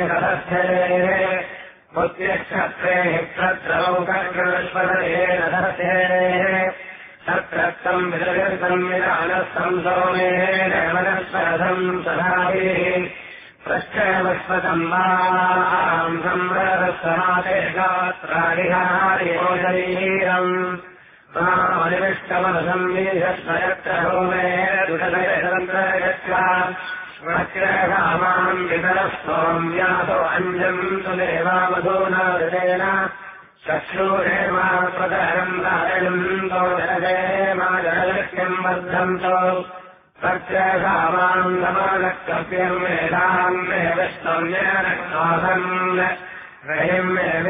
पुत्यक्षत्रेः प्रत्रौकर्गणस्पदये दधते तत्रक्तम् विदगतम् विधानस्थम् सोमेन वनस्परथम् सदाभिः प्रश्चयवस्पतम् माम् सम्भ्रदस्समाते गात्रादिहारियोजरीरम् मामनिविष्टमनसंवीधस्वयत्र होमेन दुषदयतन्त्रयच्छा वक्रगामाम् वितरस्तोम्यासो अञ्जम् तु देवामधूना हृदेन चक्षुरेमा प्रदरम् राजनम् तौ जलदेमा जललक्ष्यम् वर्धन्तो वक्रगामाम् नमानकव्यम् वेदाम् मे विष्टम्येन स्वाहम् रहिम् मे